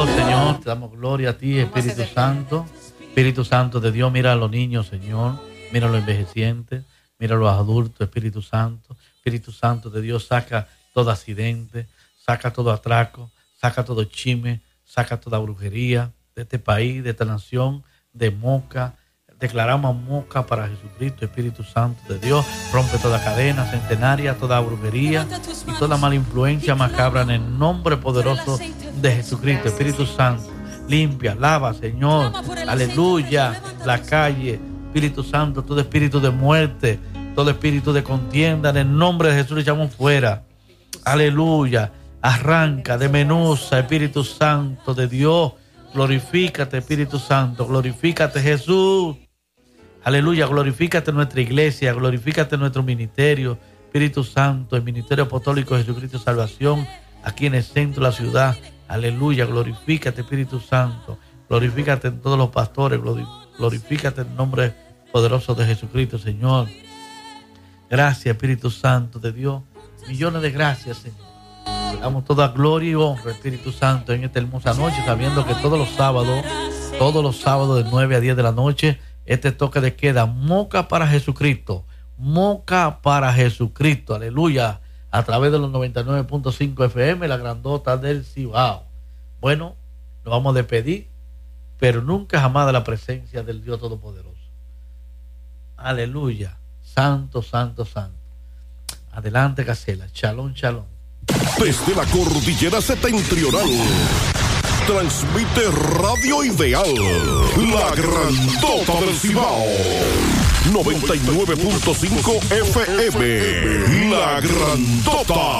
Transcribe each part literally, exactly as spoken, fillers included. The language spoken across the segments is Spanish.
bendecimos, Señor, te damos gloria a ti, Espíritu Santo. Espíritu Santo de Dios, mira a los niños, Señor, mira a los envejecientes, mira a los adultos, Espíritu Santo. Espíritu Santo de Dios, saca todo accidente, saca todo atraco, saca todo chisme, saca toda brujería de este país, de esta nación, de Moca. Declaramos Moca para Jesucristo, Espíritu Santo de Dios. Rompe toda cadena centenaria, toda brujería y toda mala influencia macabra en el nombre poderoso de Jesucristo, Espíritu Santo. Limpia, lava, Señor, aleluya, la calle, Espíritu Santo, todo espíritu de muerte, todo espíritu de contienda, en el nombre de Jesús le echamos fuera, aleluya, arranca, desmenuza, Espíritu Santo de Dios, glorifícate, Espíritu Santo, glorifícate, Jesús, aleluya, glorifícate en nuestra iglesia, glorifícate en nuestro ministerio, Espíritu Santo, el Ministerio Apostólico de Jesucristo Salvación, aquí en el centro de la ciudad. Aleluya, glorifícate, Espíritu Santo, glorifícate en todos los pastores, glorifícate en el nombre poderoso de Jesucristo, Señor. Gracias, Espíritu Santo de Dios, millones de gracias, Señor. Le damos toda gloria y honra, Espíritu Santo, en esta hermosa noche, sabiendo que todos los sábados, todos los sábados de nueve a diez de la noche, este toque de queda, Moca para Jesucristo, Moca para Jesucristo, aleluya. A través de los noventa y nueve punto cinco F M, la grandota del Cibao. Bueno, nos vamos a despedir, pero nunca jamás de la presencia del Dios Todopoderoso. Aleluya. Santo, santo, santo. Adelante, Gacela. Shalom, shalom. Desde la cordillera septentrional, transmite Radio Ideal, la grandota del Cibao. noventa y nueve punto cinco F M, La Grandota.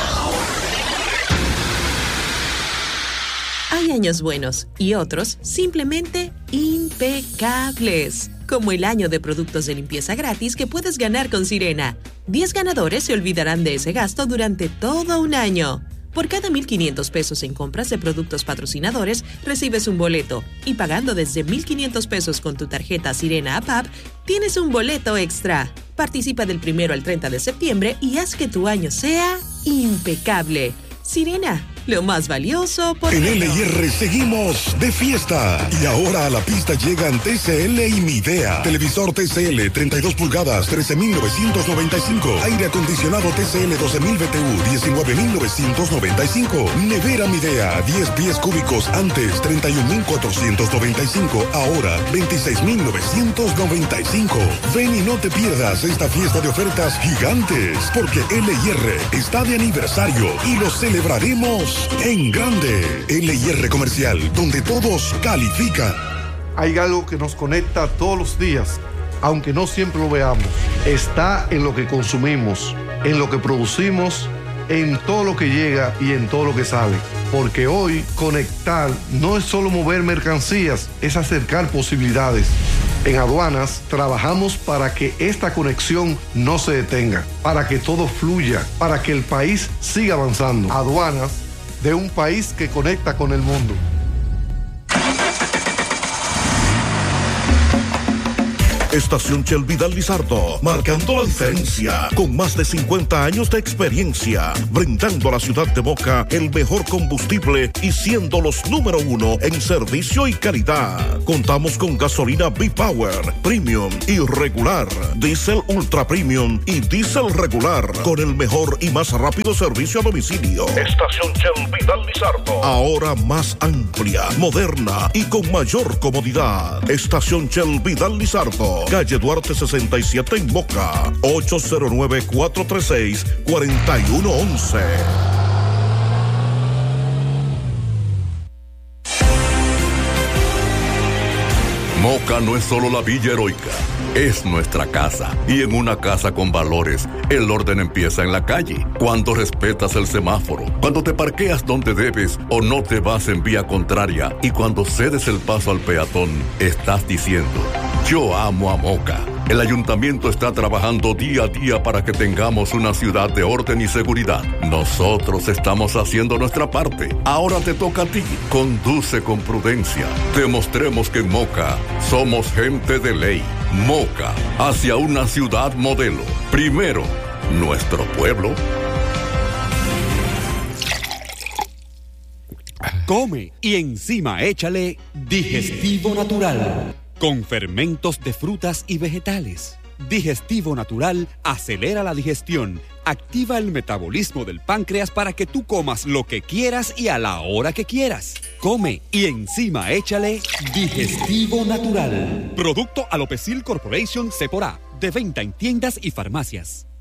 Hay años buenos y otros simplemente impecables, como el año de productos de limpieza gratis que puedes ganar con Sirena. diez ganadores se olvidarán de ese gasto durante todo un año. Por cada mil quinientos pesos en compras de productos patrocinadores, recibes un boleto. Y pagando desde mil quinientos pesos con tu tarjeta Sirena App App, tienes un boleto extra. Participa del primero al treinta de septiembre y haz que tu año sea impecable. Sirena, lo más valioso por... En L I R seguimos de fiesta. Y ahora a la pista llegan T C L y Midea. Televisor T C L treinta y dos pulgadas, trece mil novecientos noventa y cinco. Aire acondicionado T C L doce mil B T U, diecinueve mil novecientos noventa y cinco. Nevera Midea, diez pies cúbicos antes, treinta y un mil cuatrocientos noventa y cinco. Ahora, veintiséis mil novecientos noventa y cinco. Ven y no te pierdas esta fiesta de ofertas gigantes, porque L I R está de aniversario y lo celebraremos en grande. L I R Comercial, donde todos califican. Hay algo que nos conecta todos los días, aunque no siempre lo veamos. Está en lo que consumimos, en lo que producimos, en todo lo que llega y en todo lo que sale. Porque hoy conectar no es solo mover mercancías, es acercar posibilidades. En Aduanas trabajamos para que esta conexión no se detenga, para que todo fluya, para que el país siga avanzando. Aduanas, de un país que conecta con el mundo. Estación Shell Vidal Lizardo, marcando la diferencia, con más de cincuenta años de experiencia, brindando a la ciudad de Moca el mejor combustible y siendo los número uno en servicio y calidad. Contamos con gasolina B-Power, Premium y regular, Diesel Ultra Premium y Diesel regular, con el mejor y más rápido servicio a domicilio. Estación Shell Vidal Lizardo, ahora más amplia, moderna y con mayor comodidad. Estación Shell Vidal Lizardo, calle Duarte sesenta y siete en Moca, ocho cero nueve, cuatro tres seis, cuatro uno uno uno. Moca no es solo la Villa Heroica, es nuestra casa. Y en una casa con valores, el orden empieza en la calle. Cuando respetas el semáforo, cuando te parqueas donde debes o no te vas en vía contraria, y cuando cedes el paso al peatón, estás diciendo: yo amo a Moca. El ayuntamiento está trabajando día a día para que tengamos una ciudad de orden y seguridad. Nosotros estamos haciendo nuestra parte. Ahora te toca a ti. Conduce con prudencia. Demostremos que en Moca somos gente de ley. Moca, hacia una ciudad modelo. Primero, nuestro pueblo. Come y encima échale Digestivo Natural, con fermentos de frutas y vegetales. Digestivo Natural acelera la digestión, activa el metabolismo del páncreas para que tú comas lo que quieras y a la hora que quieras. Come y encima échale Digestivo Natural. Producto Alopecil Corporation Cepora, de venta en tiendas y farmacias.